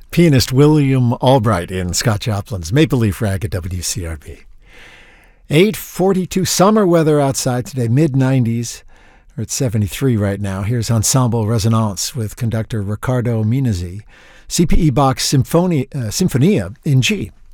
Pianist William Albright in Scott Joplin's Maple Leaf Rag at WCRB. 8:42 summer weather outside today, mid-90s. We're at 73 right now. Here's Ensemble Resonance with conductor Riccardo Minizzi. CPE Bach's Sinfonia in G.